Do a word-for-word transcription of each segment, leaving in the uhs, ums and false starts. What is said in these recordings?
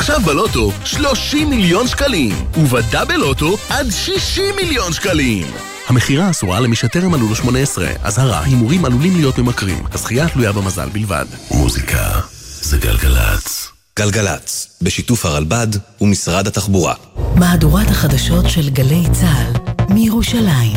עכשיו בלוטו שלושים מיליון שקלים, ובדאבל לוטו עד שישים מיליון שקלים. המחירה אסורה למי שטרם מלאו לו שמונה עשרה. אזהרה, הימורים עלולים להיות ממכרים. הזכייה תלויה במזל בלבד. מוזיקה זה גלגלץ. גלגלץ, בשיתוף הרלב"ד ומשרד התחבורה. מהדורת החדשות של גלי צה"ל מירושלים.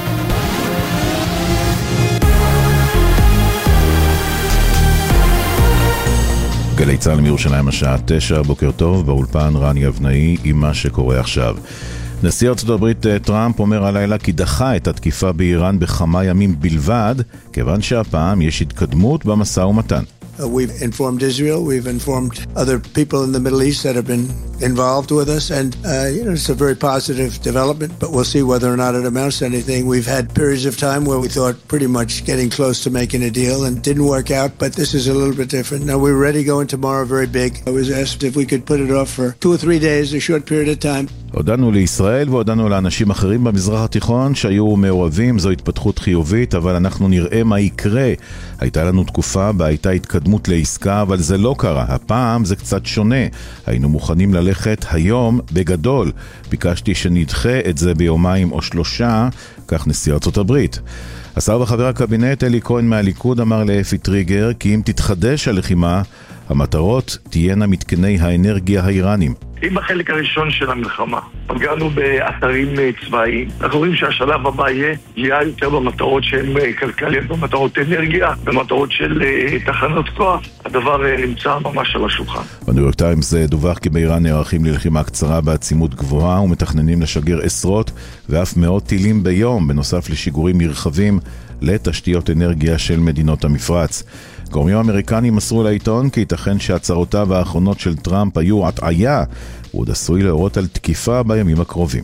גלי צה"ל מירושלים השעה תשע, בוקר טוב, באולפן רני אבנאי עם מה שקורה עכשיו. נשיא ארצות הברית טראמפ אומר הלילה כי דחה את התקיפה באיראן בכמה ימים בלבד, כיוון שהפעם יש התקדמות במשא ומתן. Uh, we've informed Israel, we've informed other people in the Middle East that have been involved with us, and uh, you know, it's a very positive development, but we'll see whether or not it amounts to anything. We've had periods of time where we thought pretty much getting close to making a deal and didn't work out, but this is a little bit different. Now we're ready going tomorrow very big. I was asked if we could put it off for two or three days, a short period of time. הודענו לישראל והודענו לאנשים אחרים במזרח התיכון שהיו מעורבים, זו התפתחות חיובית, אבל אנחנו נראה מה יקרה. הייתה לנו תקופה בה הייתה התקדמות לעסקה, אבל זה לא קרה. הפעם זה קצת שונה. היינו מוכנים ללכת היום בגדול. ביקשתי שנדחה את זה ביומיים או שלושה, כך נשיא ארצות הברית. השר וחבר הקבינט אלי כהן מהליכוד אמר לאפי טריגר כי אם תתחדש הלחימה, המטרות תהיינה מתקני האנרגיה האיראנים. אם בחלק הראשון של המלחמה פגענו באתרים צבאיים, אנחנו רואים שהשלב הבא יהיה, יהיה יותר במטרות שהן כלכליות, במטרות אנרגיה, במטרות של תחנות כוח. הדבר נמצא ממש על השולחן. בניו יורק טיימס דווח כי באיראן נערכים ללחימה קצרה בעצימות גבוהה ומתכננים לשגר עשרות ואף מאות טילים ביום, בנוסף לשיגורים מרחבים לתשתיות אנרגיה של מדינות המפרץ. גורמים אמריקנים מסרו לעיתון כי ייתכן שהצהרותיו האחרונות של טראמפ היו הטעיה, הוא עוד עשוי להורות על תקיפה בימים הקרובים.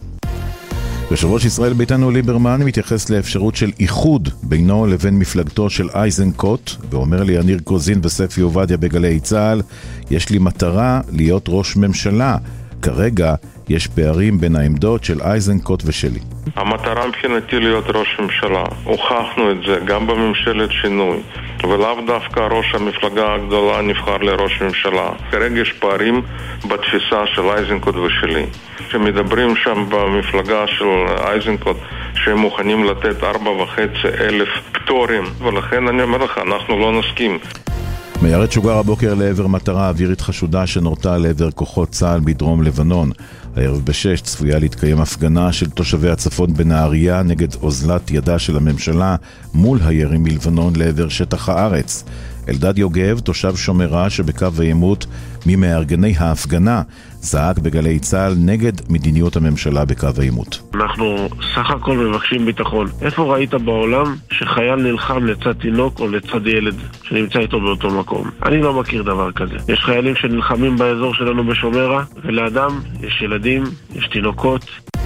יושב ראש ישראל ביתנו ליברמן מתייחס לאפשרות של איחוד בינו לבין מפלגתו של אייזנקוט, ואומר לי יניר קוזין וספי עובדיה בגלי צה"ל, יש לי מטרה להיות ראש ממשלה. כרגע יש פערים בין העמדות של אייזנקוט ושלי. המטרה מבחינתי להיות ראש ממשלה. הוכחנו את זה גם בממשלת שינוי, ולאו דווקא ראש המפלגה הגדולה נבחר לראש ממשלה. כרגע יש פערים בתפיסה של אייזנקוט ושלי. שמדברים שם במפלגה של אייזנקוט שהם מוכנים לתת ארבע וחצי אלף פטורים, ולכן אני אומר לך, אנחנו לא נסכים. מיירת שוגר הבוקר לעבר מטרה אווירית חשודה שנורתה לעבר כוחות צה"ל בדרום לבנון. הערב בשש צפויה להתקיים הפגנה של תושבי הצפון בנהריה נגד אוזלת ידה של הממשלה מול הירי מלבנון לעבר שטח הארץ. אלדד יוגב, תושב שומרה שבקו העימות ממארגני ההפגנה, זעק בגלי צה"ל נגד מדיניות הממשלה בקו העימות. אנחנו סך הכל מבקשים ביטחון. איפה ראית בעולם שחייל נלחם לצד תינוק או לצד ילד שנמצא איתו באותו מקום? אני לא מכיר דבר כזה. יש חיילים שנלחמים באזור שלנו בשומרה, ולאדם יש ילדים, יש תינוקות.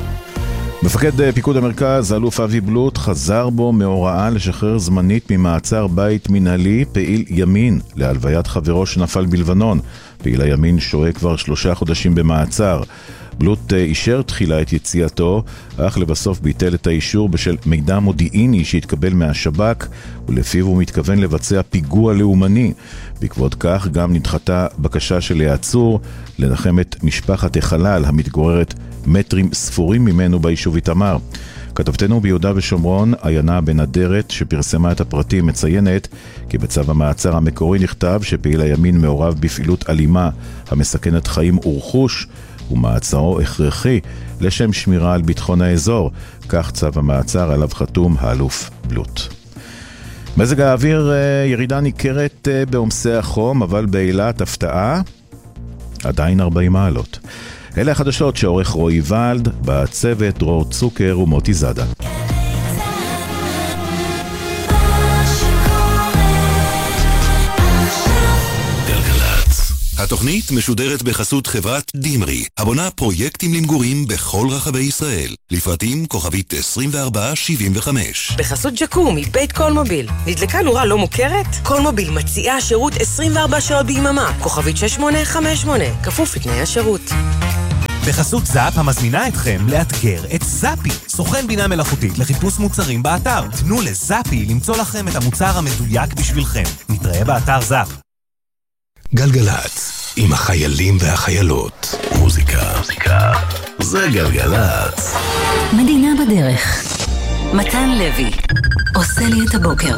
מפקד פיקוד המרכז, אלוף אבי בלוט, חזר בו מהוראה לשחרר זמנית ממעצר בית מנהלי פעיל ימין להלוויית חברו שנפל בלבנון. פעיל הימין שוהה כבר שלושה חודשים במעצר. בלוט אישר תחילה את יציאתו, אך לבסוף ביטל את האישור בשל מידע מודיעיני שהתקבל מהשב"כ, ולפיו הוא מתכוון לבצע פיגוע לאומני. בעקבות כך גם נדחתה בקשה של העצור לנחם את משפחת החלל המתגוררת מטרים ספורים ממנו ביישוב איתמר. כתבתנו ביהודה ושומרון, עיינה בן אדרת, שפרסמה את הפרטים, מציינת כי בצו המעצר המקורי נכתב שפעיל הימין מעורב בפעילות אלימה המסכנת חיים ורכוש, ומעצרו הכרחי לשם שמירה על ביטחון האזור. כך צו המעצר עליו חתום האלוף בלוט. מזג האוויר, ירידה ניכרת בעומסי החום, אבל באילת הפתעה, עדיין ארבעים מעלות. אלה החדשות שעורך רועי ולד, בצוות דרור צוקר ומוטי זאדה. התוכנית משודרת בחסות חברת דימרי, הבונה פרויקטים למגורים בכל רחבי ישראל. לפרטים כוכבית עשרים וארבע שבעים וחמש. בחסות ג'קומי, בית קולמוביל. נדלקה נורה לא מוכרת? קולמוביל מציעה שירות עשרים וארבע שעות ביממה. כוכבית שש שמונה חמש שמונה. כפוף לתנאי השירות. בחסות זאפ המזמינה אתכם לאתגר את זאפי, סוכן בינה מלאכותית לחיפוש מוצרים באתר. תנו לזאפי למצוא לכם את המוצר המדויק בשבילכם. נתראה באתר זאפ. גלגלת, עם החיילים והחיילות. מוזיקה, מוזיקה, זה גלגלצ. מדינה בדרך. מתן לוי עושה לי את הבוקר.